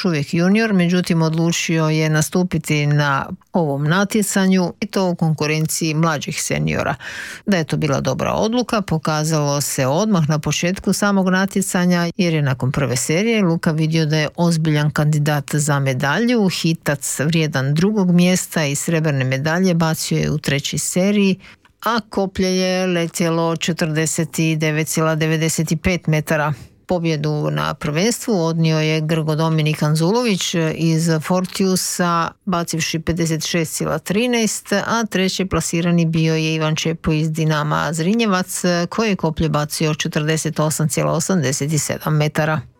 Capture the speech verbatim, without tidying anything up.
još uvijek junior, međutim odlučio je nastupiti na ovom natjecanju i to u konkurenciji mlađih seniora. Da je to bila dobra odluka pokazalo se odmah na početku samog natjecanja, jer je nakon prve serije Luka vidio da je ozbiljan kandidat za medalju. Hitac vrijedan drugog mjesta i srebrne medalje bacio je u trećoj seriji, a koplje je letjelo četrdeset devet zarez devedeset pet metara. Pobjedu na prvenstvu odnio je Grgo Dominik Anzulović iz Fortiusa bacivši pedeset šest zarez trinaest, a treći plasirani bio je Ivan Čepo iz Dinama Zrinjevac koji je koplje bacio četrdeset osam zarez osamdeset sedam metara.